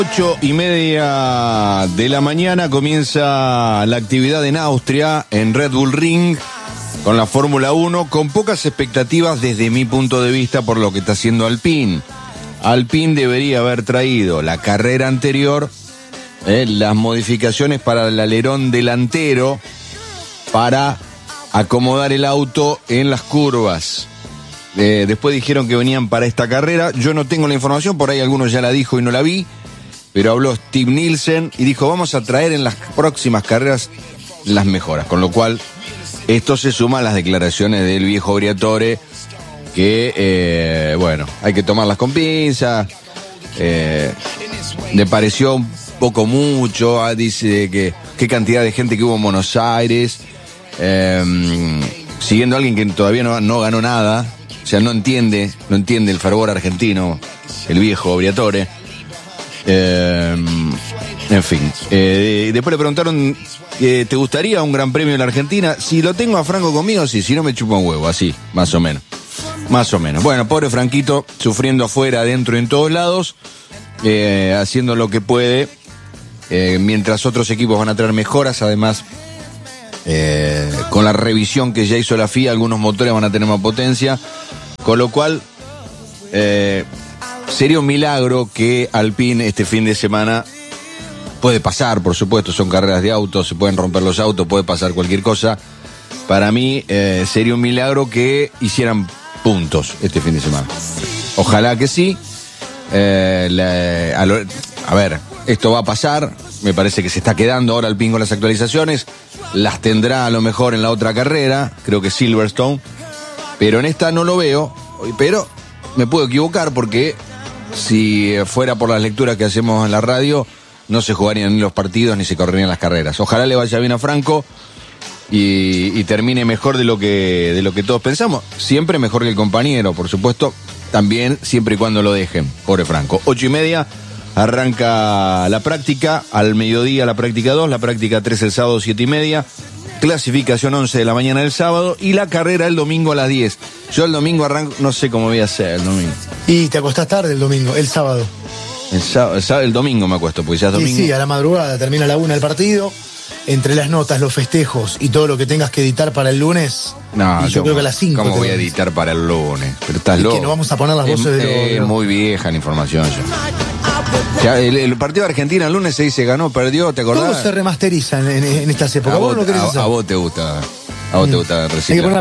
8:30 de la mañana comienza la actividad en Austria, en Red Bull Ring, con la Fórmula 1, con pocas expectativas desde mi punto de vista por lo que está haciendo Alpine. Alpine debería haber traído la carrera anterior, las modificaciones para el alerón delantero, para acomodar el auto en las curvas. Después dijeron que venían para esta carrera. Yo no tengo la información, por ahí algunos ya la dijo y no la vi, pero habló Steve Nielsen y dijo: vamos a traer en las próximas carreras las mejoras. Con lo cual, esto se suma a las declaraciones del viejo Briatore, que, bueno, hay que tomarlas con pinzas. Le pareció un poco mucho. Dice que qué cantidad de gente que hubo en Buenos Aires, siguiendo a alguien que todavía no ganó nada. O sea, no entiende el fervor argentino, el viejo Briatore. En fin. Después le preguntaron: ¿te gustaría un gran premio en la Argentina? Si lo tengo a Franco conmigo, sí. Si no, me chupa un huevo, así, más o menos. Más o menos. Bueno, pobre Franquito, sufriendo afuera, adentro, en todos lados, haciendo lo que puede, mientras otros equipos van a traer mejoras. Además, con la revisión que ya hizo la FIA, algunos motores van a tener más potencia, con lo cual sería un milagro que Alpine este fin de semana, puede pasar, por supuesto, son carreras de autos, se pueden romper los autos, puede pasar cualquier cosa. Para mí sería un milagro que hicieran puntos este fin de semana. Ojalá que sí. A ver, esto va a pasar. Me parece que se está quedando ahora Alpine con las actualizaciones. Las tendrá a lo mejor en la otra carrera, creo que Silverstone, pero en esta no lo veo. Pero me puedo equivocar, porque si fuera por las lecturas que hacemos en la radio, no se jugarían ni los partidos ni se correrían las carreras. Ojalá le vaya bien a Franco y termine mejor de lo que todos pensamos. Siempre mejor que el compañero, por supuesto, también siempre y cuando lo dejen. Pobre Franco. 8:30 arranca la práctica, al mediodía la práctica 2, la práctica 3 el sábado 7:30, clasificación 11 de la mañana del sábado y la carrera el domingo a las 10. Yo el domingo arranco, no sé cómo voy a hacer el domingo. Y te acostás tarde el domingo, el sábado. El domingo me acuesto, pues ya es domingo. Sí, a la madrugada, termina a la 1 el partido. Entre las notas, los festejos y todo lo que tengas que editar para el lunes, No, yo creo que a las 5. ¿Cómo voy a editar para el lunes? Pero estás loco. Que no vamos a poner las voces de los... muy vieja la información ya. El partido de Argentina el lunes se dice ganó, perdió, ¿te acordás? Todo se remasteriza en estas épocas. ¿Vos no querés hacer? A vos te gusta. A vos te gusta reciclar.